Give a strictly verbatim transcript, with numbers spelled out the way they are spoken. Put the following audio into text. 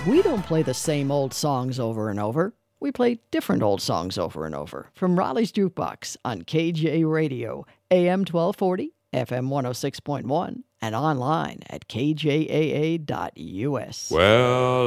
We don't play the same old songs over and over. We play different old songs over and over. From Raleigh's Jukebox on K J Radio, A M twelve forty, F M one oh six point one, and online at K J A A dot U S. Well,